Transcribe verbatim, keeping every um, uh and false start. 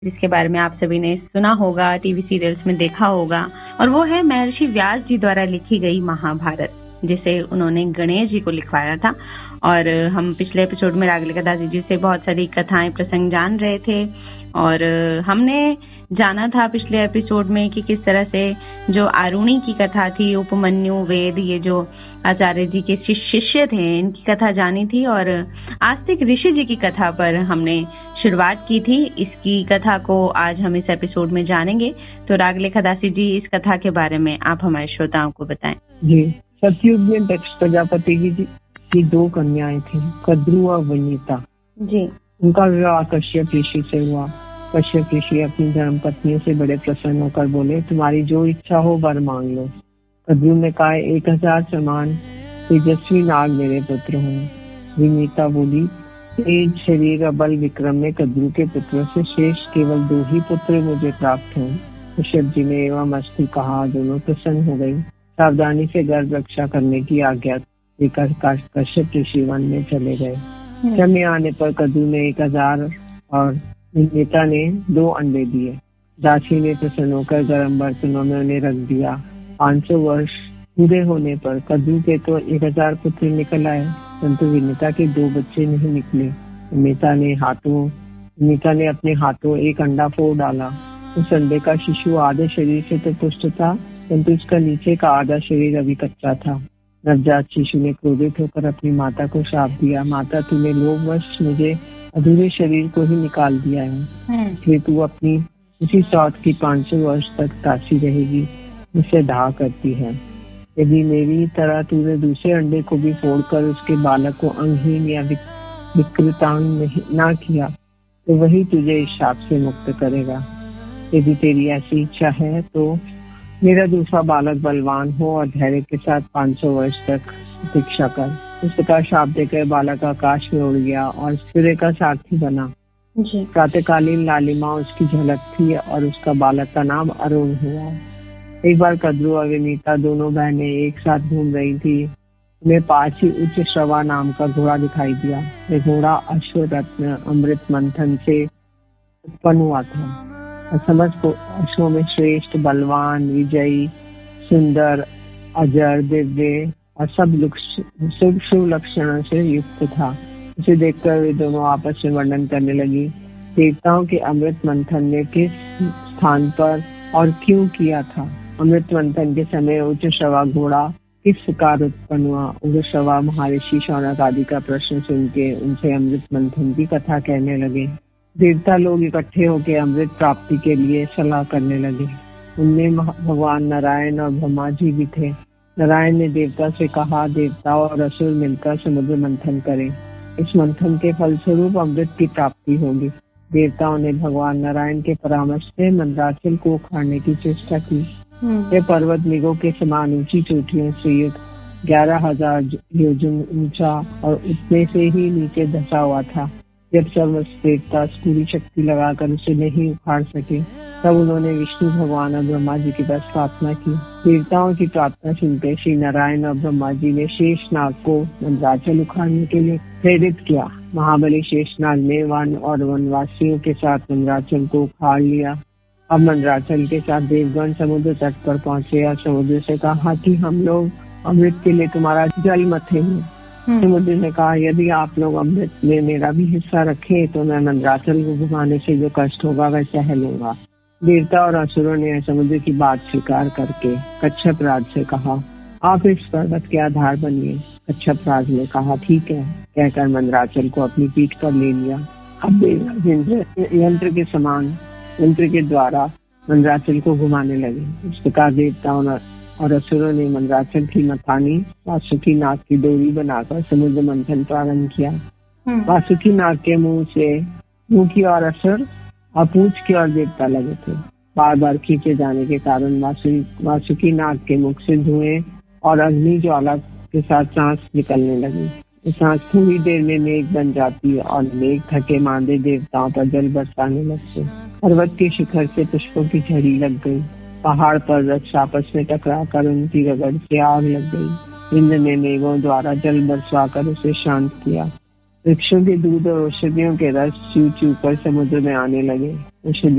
जिसके बारे में आप सभी ने सुना होगा, टीवी सीरियल्स में देखा होगा, और वो है महर्षि व्यास जी द्वारा लिखी गई महाभारत, जिसे उन्होंने गणेश जी को लिखवाया था। और हम पिछले एपिसोड में रागलिका दासी जी से बहुत सारी कथाएं प्रसंग जान रहे थे, और हमने जाना था पिछले एपिसोड में कि किस तरह से जो आरुणी की कथा थी, उपमन्यु, वेद, ये जो आचार्य जी के शिष्य थे, इनकी कथा जानी थी। और आस्तिक ऋषि जी की कथा पर हमने शुरुआत की थी। इसकी कथा को आज हम इस एपिसोड में जानेंगे। तो रागलिका दासी जी, इस कथा के बारे में आप हमारे श्रोताओं को बताएं। जी, सतयुग में दक्ष प्रजापति की, की दो कन्याएं थी, कद्रु और वनिता जी। उनका विवाह कश्यप ऋषि से हुआ। कश्यप ऋषि अपनी धर्म पत्नियों से बड़े प्रसन्न होकर बोले, तुम्हारी जो इच्छा हो वर मांग लो। कद्रु ने कहा, एक हजार समान तेजस्वी नाग मेरे पुत्र हों। विनीता बोली, तेज शरीर और बल विक्रम में कद्रु के पुत्रों से शेष केवल दो ही पुत्र मुझे प्राप्त हों। कश्यप जी ने एवं अस्तु कहा, दोनों प्रसन्न हो गई। सावधानी से गर्भ रक्षा करने की आज्ञा लेकर कश्यप ऋषि वन में चले गए। समय आने पर कद्रु ने एक हजार और विनीता ने दो अंडे दिए। दासी ने प्रसन्न होकर गर्म बर्तनों में उन्हें रख दिया। पाँच सौ वर्ष पूरे होने पर कद्रु के तो एक हजार पुत्र निकल आए, परंतु विनीता के दो बच्चे नहीं निकले। विनीता ने हाथों विनीता ने अपने हाथों एक अंडा फोड़ डाला। उस अंडे का शिशु आधे शरीर से तो पुष्ट था, परंतु उसका नीचे का आधा शरीर अभी कच्चा था। नवजात शिशु ने क्रोधित होकर अपनी माता को श्राप दिया, माता तूने लोभवश मुझे अधूरे शरीर को ही निकाल दिया है, इसलिए तू अपनी उसी सौत की पाँच सौ वर्ष तक दासी रहेगी, मुझसे दाह करती है। यदि मेरी तरह तूने दूसरे अंडे को भी फोड़कर उसके बालक को अंगहीन या विकृतांग ना किया तो वही तुझे इस शाप से मुक्त करेगा। यदि तेरी ऐसी इच्छा है तो मेरा दूसरा बालक बलवान हो और धैर्य के साथ पाँच सौ वर्ष तक प्रतीक्षा कर। इस प्रकार शाप देकर बालक आकाश में उड़ गया और सूर्य का सारथी बना। प्रातःकालीन लालिमा उसकी झलक थी और उसका बालक का नाम अरुण हुआ। एक बार कद्रु और विनीता दोनों बहनें एक साथ घूम रही थी। उन्हें पास ही उच्च श्रवा नाम का घोड़ा दिखाई दिया। यह घोड़ा अश्वरत्न अमृत मंथन से उत्पन्न हुआ था और समस्त अश्वों में श्रेष्ठ, बलवान, विजयी, सुंदर, अजर, दिव्य और सब शुभ शुभ लक्षणों से युक्त था। उसे देखकर वे दोनों आपस में वर्णन करने लगी। देवताओं के अमृत मंथन ने किस स्थान पर और क्यों किया था? अमृत मंथन के समय उच्च श्रवा घोड़ा किस प्रकार उत्पन्न हुआ? उच्च श्रवा महर्षि शौनक आदि का प्रश्न सुन के उनसे अमृत मंथन की कथा कहने लगे। देवता लोग इकट्ठे होकर अमृत प्राप्ति के लिए सलाह करने लगे। उनमें भगवान नारायण और ब्रह्मा जी भी थे। नारायण ने देवता से कहा, देवता और असुर मिलकर समुद्र मंथन करें, इस मंथन के फलस्वरूप अमृत की प्राप्ति होगी। देवताओं ने भगवान नारायण के परामर्श से मंदराचल को उखाड़ने की चेष्टा की। यह पर्वत मेघों के समान ऊंची चोटियों से युक्त ग्यारह हजार योजन ऊंचा और उतने से ही नीचे धंसा हुआ था। जब समस्त देवता पूरी शक्ति लगाकर उसे नहीं उखाड़ सके, तब उन्होंने विष्णु भगवान और ब्रह्मा जी के पास प्रार्थना की। देवताओं की प्रार्थना सुनकर श्री नारायण और ब्रह्मा जी ने शेषनाग को मंदराचल उखाड़ने के लिए प्रेरित किया। महाबली शेषनाग ने वन और वनवासियों के साथ मंदराचल को उखाड़ लिया। अब मंदराचल के साथ देवगण समुद्र तट पर पहुंचे और समुद्र से कहा कि हम लोग अमृत के लिए तुम्हारा जल मथेंगे। समुद्र ने कहा, यदि आप लोग अमृत में मेरा भी हिस्सा रखें तो मैं मंदराचल को घुमाने से जो कष्ट होगा वह सह लूंगा। देवता और असुरों ने समुद्र की बात स्वीकार करके कच्छप राज से कहा, आप इस पर्वत के आधार बनिए। कच्छप राज ने कहा, ठीक है, कहकर मंदराचल को अपनी पीठ पर ले लिया। अब यंत्र के समान यंत्र के द्वारा मंदराचल को घुमाने लगे। इस प्रकार देवताओं और असुरों ने मंदराचल की मथानी वासुकी नाग की डोरी बनाकर समुद्र मंथन प्रारंभ किया। वासुकी नाग के मुंह से मुंह की ओर असुर और पूंछ की ओर देवता लगे थे। बार बार खींचे जाने के कारण वासुकी नाग के मुख से धुएं और अग्नि ज्वाला के साथ सांस निकलने लगी। सांस थोड़ी देर में मेघ बन जाती और मेघ थके मांदे देवताओं पर जल बरसाने लगते। पर्वत के शिखर से पुष्पों की झड़ी लग गई। पहाड़ पर वृक्ष आपस में टकरा कर उनकी रगड़ से आग लग गई। इंद्र ने मेघों द्वारा जल बरसा कर उसे शांत किया। वृक्षों के दूध और औषधियों के रस चू चू कर समुद्र में आने लगे।